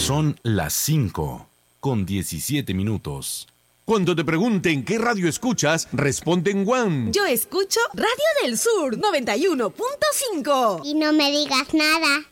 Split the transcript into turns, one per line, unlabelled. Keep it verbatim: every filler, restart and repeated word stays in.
Son las cinco con diecisiete minutos.
Cuando te pregunten qué radio escuchas, responde en Guam.
Yo escucho Radio del Sur noventa y uno punto cinco.
Y no me digas nada.